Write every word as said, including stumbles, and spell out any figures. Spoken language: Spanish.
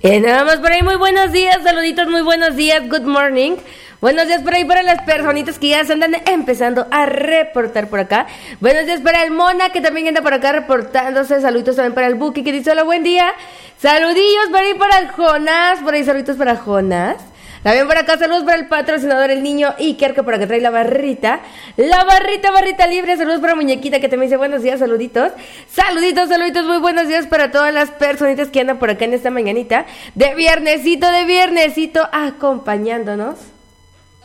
Eh, nada más por ahí, muy buenos días, saluditos, muy buenos días, good morning. Buenos días por ahí para las personitas que ya se andan empezando a reportar por acá. Buenos días para el Mona, que también anda por acá reportándose. Saluditos también para el Buki, que dice hola, buen día. Saludillos por ahí para el Jonás, por ahí saluditos para Jonás. También por acá saludos para el patrocinador, el niño Iker, que por acá trae la barrita. La barrita, barrita libre. Saludos para Muñequita, que también dice buenos días, saluditos. Saluditos, saluditos, muy buenos días para todas las personitas que andan por acá en esta mañanita. De viernesito, de viernesito, acompañándonos.